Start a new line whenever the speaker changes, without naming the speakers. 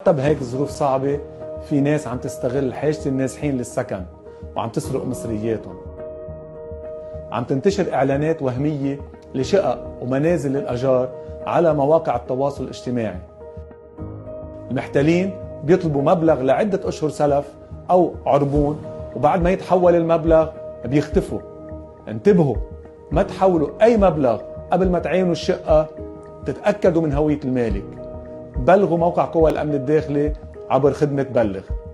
حتى بهيك الظروف صعبة في ناس عم تستغل حاجة النازحين للسكن وعم تسرق مصرياتهم. عم تنتشر إعلانات وهمية لشقق ومنازل للأجار على مواقع التواصل الاجتماعي. المحتالين بيطلبوا مبلغ لعدة أشهر سلف أو عربون، وبعد ما يتحول المبلغ بيختفوا. انتبهوا، ما تحولوا أي مبلغ قبل ما تعينوا الشقة، تتأكدوا من هوية المالك. بلغوا موقع قوى الأمن الداخلي عبر خدمة بلغ.